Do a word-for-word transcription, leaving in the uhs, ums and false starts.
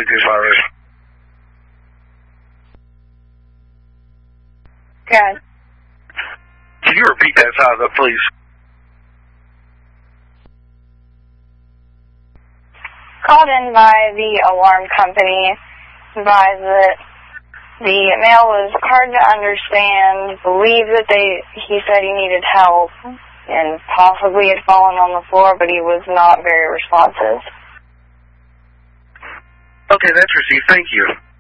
twenty-two Flowers. Okay. Can you repeat that side up, please? Called in by the alarm company, advised that the male was hard to understand, believed that they, he said he needed help, and possibly had fallen on the floor, but he was not very responsive. Okay, that's received. Thank you.